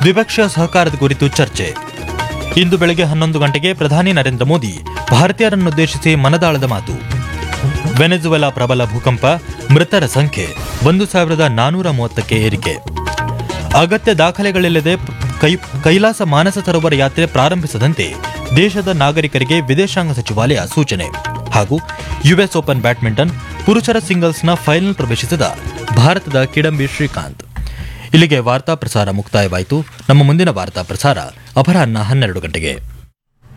ದ್ವಿಪಕ್ಷೀಯ ಸಹಕಾರದ ಕುರಿತು ಚರ್ಚೆ. ಇಂದು ಬೆಳಗ್ಗೆ 11 ಗಂಟೆಗೆ ಪ್ರಧಾನಿ ನರೇಂದ್ರ ಮೋದಿ ಭಾರತೀಯರನ್ನುದ್ದೇಶಿಸಿ ಮನದಾಳದ ಮಾತು. ವೆನೆಜುವೆಲಾ ಪ್ರಬಲ ಭೂಕಂಪ, ಮೃತರ ಸಂಖ್ಯೆ 1430ಕ್ಕೆ ಏರಿಕೆ. ಅಗತ್ಯ ದಾಖಲೆಗಳಿಲ್ಲದೆ ಕೈಲಾಸ ಮಾನಸ ಸರೋವರ ಯಾತ್ರೆ ಪ್ರಾರಂಭಿಸದಂತೆ ದೇಶದ ನಾಗರಿಕರಿಗೆ ವಿದೇಶಾಂಗ ಸಚಿವಾಲಯ ಸೂಚನೆ. ಹಾಗೂ ಯುಎಸ್ ಓಪನ್ ಬ್ಯಾಡ್ಮಿಂಟನ್ ಪುರುಷರ ಸಿಂಗಲ್ಸ್ನ ಫೈನಲ್ ಪ್ರವೇಶಿಸಿದ ಭಾರತದ ಕಿಡಂಬಿ ಶ್ರೀಕಾಂತ್. ಇಲ್ಲಿಗೆ ವಾರ್ತಾ ಪ್ರಸಾರ ಮುಕ್ತಾಯವಾಯಿತು. ನಮ್ಮ ಮುಂದಿನ ವಾರ್ತಾ ಪ್ರಸಾರ ಅಪರಾಹ್ನ 12 ಗಂಟೆಗೆ.